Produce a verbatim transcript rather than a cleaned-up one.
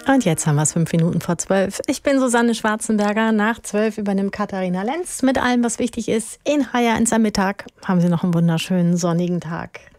Und jetzt haben wir es fünf Minuten vor zwölf. Ich bin Susanne Schwarzenberger. Nach zwölf übernimmt Katharina Lenz mit allem, was wichtig ist. In H eins am Mittag haben Sie noch einen wunderschönen sonnigen Tag.